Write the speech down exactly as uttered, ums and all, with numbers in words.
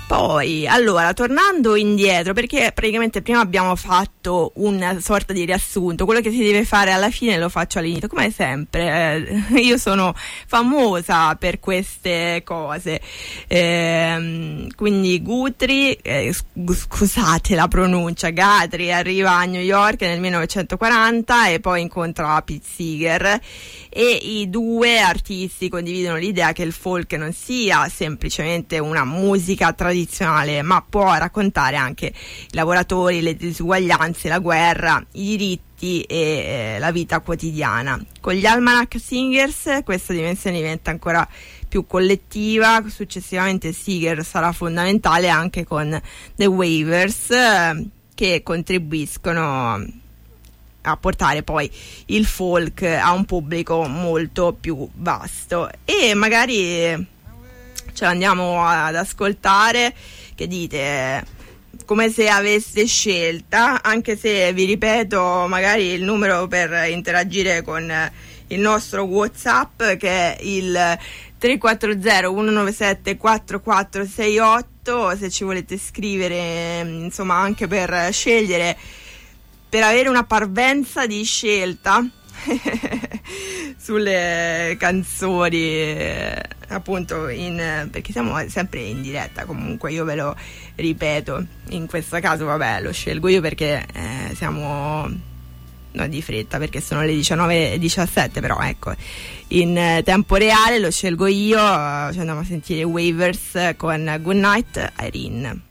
Poi, allora, tornando indietro, perché praticamente prima abbiamo fatto una sorta di riassunto, quello che si deve fare alla fine lo faccio all'inizio, come sempre. Eh, io sono famosa per queste cose. Eh, quindi Guthrie, eh, scusate la pronuncia, Guthrie arriva a New York nel millenovecentoquaranta e poi incontra Pete Seeger, e i due artisti condividono l'idea che il folk non sia semplicemente una musica tradizionale, ma può raccontare anche i lavoratori, le disuguaglianze, la guerra, i diritti e eh, la vita quotidiana. Con gli Almanac Singers questa dimensione diventa ancora più collettiva. Successivamente Seeger sarà fondamentale anche con The Waivers, eh, che contribuiscono a portare poi il folk a un pubblico molto più vasto. E magari ce l'andiamo ad ascoltare. Che dite? Come se aveste scelta, anche se vi ripeto magari il numero per interagire con il nostro WhatsApp, che è il tre quattro zero uno nove sette quattro quattro sei otto, se ci volete scrivere, insomma, anche per scegliere, per avere una parvenza di scelta sulle canzoni, appunto, in, perché siamo sempre in diretta. Comunque io ve lo ripeto, in questo caso vabbè lo scelgo io perché eh, siamo no, di fretta, perché sono le diciannove e diciassette, però ecco, in eh, tempo reale lo scelgo io. Ci andiamo a sentire Waivers con Good Night Irene.